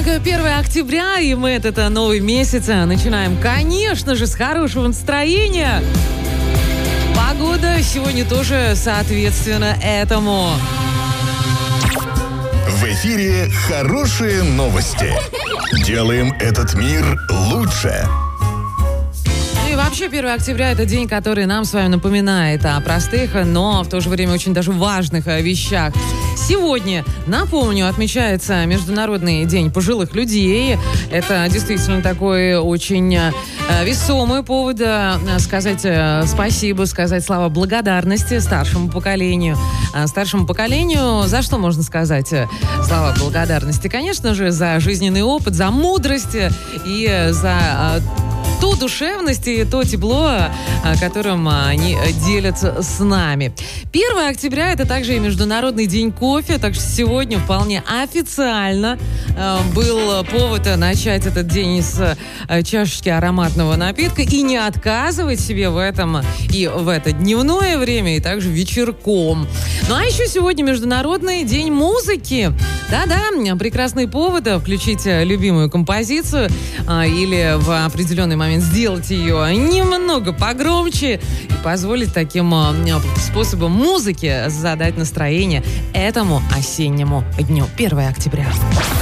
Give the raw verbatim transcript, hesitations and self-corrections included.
первое октября, и мы этот новый месяц начинаем, конечно же, с хорошего настроения. Погода сегодня тоже соответственно этому. В эфире хорошие новости. Делаем этот мир лучше. И вообще первое октября – это день, который нам с вами напоминает о простых, но в то же время очень даже важных вещах. Сегодня, напомню, отмечается Международный день пожилых людей. Это действительно такой очень весомый повод сказать спасибо, сказать слова благодарности старшему поколению. Старшему поколению за что можно сказать слова благодарности? Конечно же, за жизненный опыт, за мудрость и за ту душевность и то тепло, которым они делятся с нами. первое октября – это также и Международный день кофе, так что сегодня вполне официально был повод начать этот день с чашечки ароматного напитка и не отказывать себе в этом и в это дневное время, и также вечерком. Ну а еще сегодня Международный день музыки. Да-да, прекрасный повод включить любимую композицию или в определенный момент сделать ее немного погромче и позволить таким способом музыки задать настроение этому осеннему дню. первое октября.